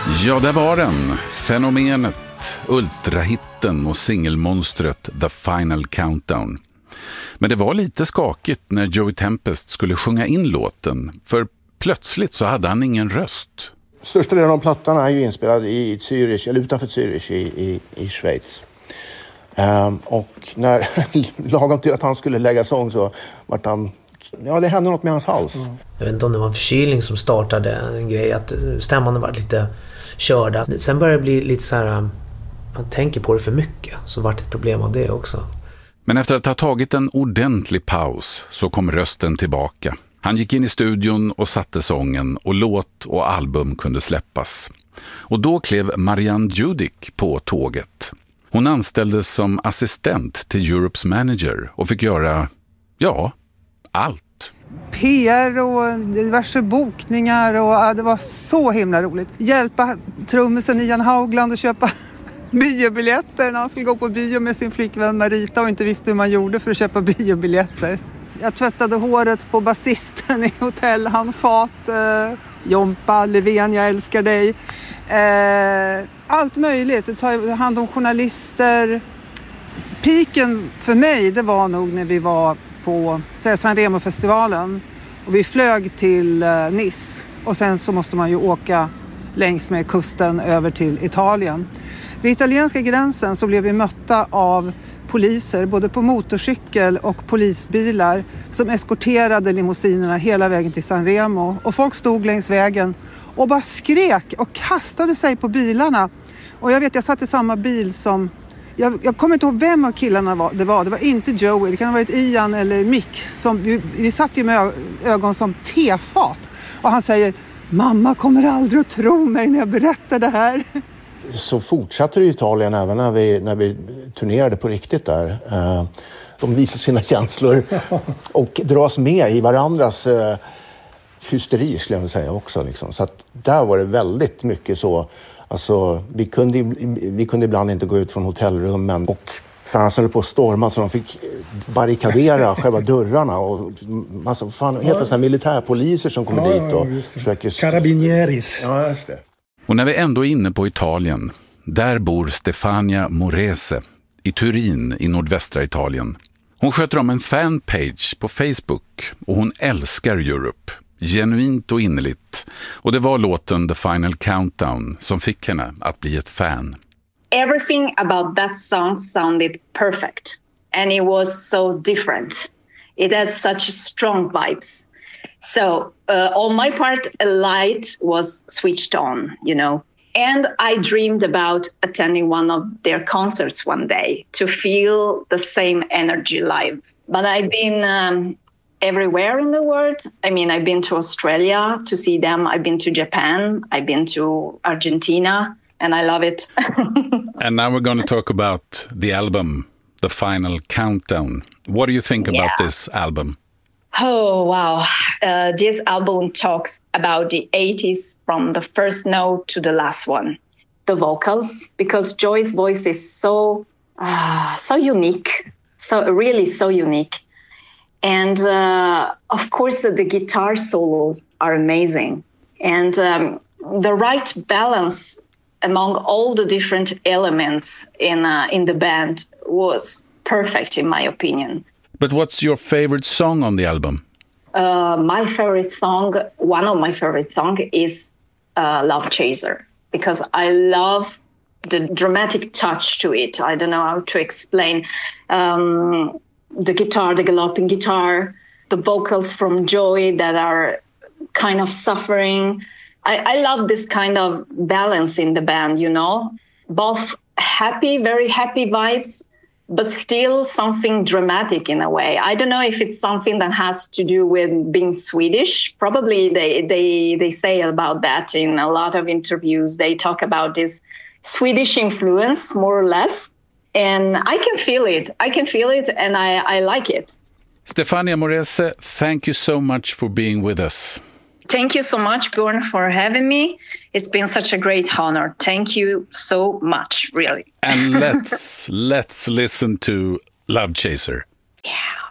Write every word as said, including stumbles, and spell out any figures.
Ja, där var den. Fenomenet, ultrahitten och singelmonstret The Final Countdown. Men det var lite skakigt när Joey Tempest skulle sjunga in låten, för plötsligt så hade han ingen röst. Största delen av plattan är ju inspelad i Zürich, eller utanför Zürich i, i, i Schweiz. Um, och när lagom till att han skulle lägga sång så vart han, ja det hände något med hans hals. Mm. Jag vet inte om det var en förkylning som startade en grej, att stämman var lite körda. Sen började det bli lite så här, man tänker på det för mycket, så vart det ett problem av det också. Men efter att ha tagit en ordentlig paus så kom rösten tillbaka. Han gick in i studion och satte sången, och låt och album kunde släppas. Och då klev Marianne Judick på tåget. Hon anställdes som assistent till Europes manager och fick göra, ja, allt. P R och diverse bokningar, och ja, det var så himla roligt. Hjälpa trummisen Ian Haugland att köpa biobiljetter när han skulle gå på bio med sin flickvän Marita och inte visste hur man gjorde för att köpa biobiljetter. Jag tvättade håret på basisten i hotell handfat. Eh, Jompa, Löfven, jag älskar dig. Eh, allt möjligt. Ta hand om journalister. Piken för mig, det var nog när vi var på San Remo-festivalen. Och vi flög till eh, Nice. Och sen så måste man ju åka längs med kusten över till Italien. Vid italienska gränsen så blev vi mötta av poliser, både på motorcykel och polisbilar, som eskorterade limousinerna hela vägen till San Remo. Och folk stod längs vägen och bara skrek och kastade sig på bilarna. Och jag vet, jag satt i samma bil som... Jag, jag kommer inte ihåg vem av killarna var, det var. Det var inte Joey, det kan ha varit Ian eller Mick. Som, vi, vi satt ju med ögon som tefat. Och han säger, mamma kommer aldrig att tro mig när jag berättar det här. Så fortsatte det i Italien även när vi, när vi turnerade på riktigt där. De visar sina känslor och dras med i varandras hysteri, skulle jag vilja säga också. Liksom. Så att där var det väldigt mycket så. Alltså, vi, kunde, vi kunde ibland inte gå ut från hotellrummen, och fansen höll på att storma så de fick barrikadera själva dörrarna. Och massa, fan, heter det sådana militärpoliser som kommer ja, dit och ja, försöker... Carabinieris. Ja, just det. Och när vi ändå är inne på Italien, där bor Stefania Morese i Turin i nordvästra Italien. Hon sköter om en fanpage på Facebook och hon älskar Europe, genuint och innerligt. Och det var låten The Final Countdown som fick henne att bli ett fan. Everything about that song sounded perfect, and it was so different. It had such strong vibes. So uh, on my part, a light was switched on, you know. And I dreamed about attending one of their concerts one day to feel the same energy live. But I've been um, everywhere in the world. I mean, I've been to Australia to see them. I've been to Japan. I've been to Argentina. And I love it. And now we're going to talk about the album, The Final Countdown. What do you think about yeah. this album? Oh, wow. Uh, this album talks about the eighties from the first note to the last one. The vocals, because Joy's voice is so, uh, so unique, so really so unique. And uh, of course, the guitar solos are amazing. And um, the right balance among all the different elements in uh, in the band was perfect, in my opinion. But what's your favorite song on the album? Uh, my favorite song, one of my favorite songs is uh, Love Chaser, because I love the dramatic touch to it. I don't know how to explain. Um, the guitar, the galloping guitar, the vocals from Joy that are kind of suffering. I, I love this kind of balance in the band, you know, both happy, very happy vibes, but still something dramatic in a way. I don't know if it's something that has to do with being Swedish. Probably they, they, they say about that in a lot of interviews. They talk about this Swedish influence, more or less. And I can feel it. I can feel it, and I, I like it. Stefania Morese, thank you so much for being with us. Thank you so much, Björn, for having me. It's been such a great honor. Thank you so much, really. And let's let's listen to Love Chaser. Yeah.